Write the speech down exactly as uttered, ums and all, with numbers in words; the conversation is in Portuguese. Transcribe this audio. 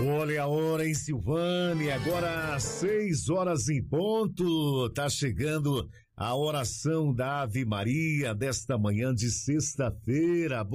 Olha a hora em Silvânia, agora às seis horas em ponto, tá chegando a oração da Ave Maria desta manhã de sexta-feira.